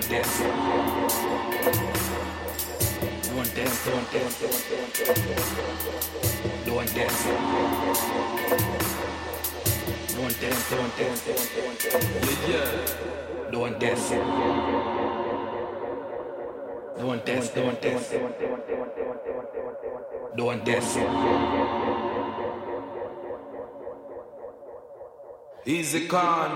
dance. Don't dance, don't dance. Don't dance. Don't dance, don't dance. Yeah. Don't dance. Don't dance, don't dance. Don't dance. Easy con.